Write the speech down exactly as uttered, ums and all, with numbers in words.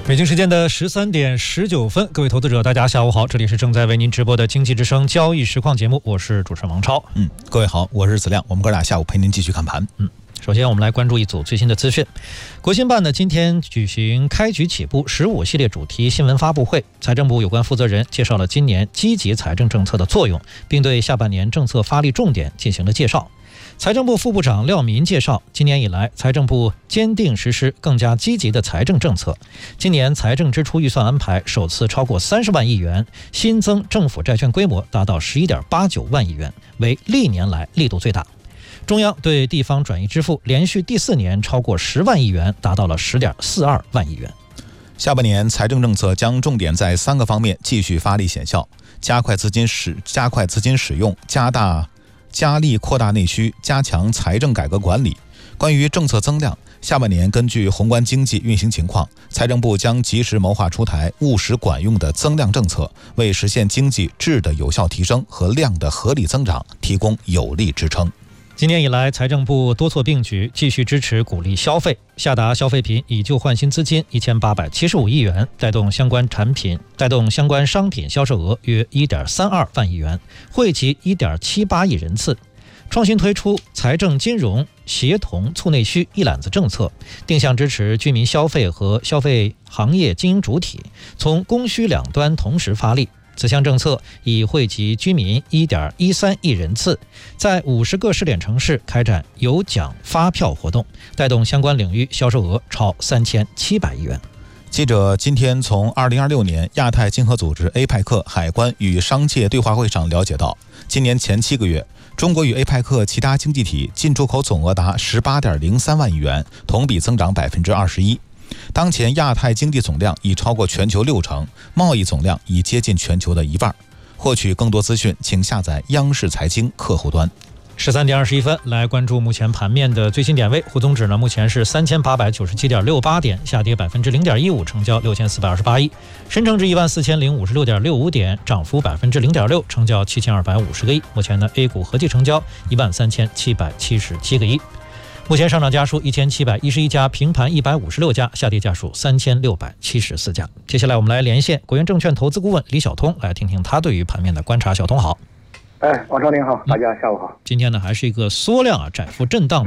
北京时间的十三点十九分，各位投资者，大家下午好，这里是正在为您直播的经济之声交易实况节目，我是主持人王超。 嗯，各位好，我是子亮，我们哥俩下午陪您继续看盘。 嗯，首先我们来关注一组最新的资讯。国新办呢今天举行开局起步十五系列主题新闻发布会，财政部有关负责人介绍了今年积极财政政策的作用，并对下半年政策发力重点进行了介绍。财政部副部长廖民介绍，今年以来，财政部坚定实施更加积极的财政政策。今年财政支出预算安排首次超过三十万亿元，新增政府债券规模达到十一点八九万亿元，为历年来力度最大。中央对地方转移支付连续第四年超过十万亿元，达到了十点四二万亿元。 下半年财政政策将重点在三个方面继续发力显效，加快资金使加快资金使用，加大。加力扩大内需，加强财政改革管理。关于政策增量，下半年根据宏观经济运行情况，财政部将及时谋划出台务实管用的增量政策，为实现经济质的有效提升和量的合理增长提供有力支撑。 今年以来，财政部多措并举，继续支持鼓励消费，下达消费品以旧换新资金一千八百七十五亿元，带动相关产品带动相关商品销售额约一点三二万亿元，惠及一点七八亿人次。创新推出财政金融协同促内需一揽子政策，定向支持居民消费和消费行业经营主体，从供需两端同时发力。此项政策已惠及居民一点一三亿人次，在五十个试点城市开展有奖发票活动，带动相关领域销售额超三千七百亿元。 记者今天从二零二六年亚太经合组织 A 派克海关与商界对话会上了解到，今年前七个月，中国与 A 派克其他经济体进出口总额达十八点零三万亿元，同比增长百分之二十一。当前亚太经济总量已超过全球六成，贸易总量已接近全球的一半。获取更多资讯，请下载央视财经客户端。 十三点二十一分，来关注目前盘面的最新点位。沪综指呢，目前是三千八百九十七点六八点，下跌百分之零点一五，成交六千四百二十八亿。深成指一万四千零五十六点六五点，涨幅百分之零点六，成交七千二百五十个亿。目前呢 ，A 股合计成交一万三千七百七十七个亿。目前上涨家数一千七百一十一家，平盘一百五十六家，下跌家数三千六百七十四家。接下来我们来连线国元证券投资顾问李晓通，来听听他对于盘面的观察。小通好。 哎，王超您好，大家下午好。 今天呢还是一个缩量啊窄幅震荡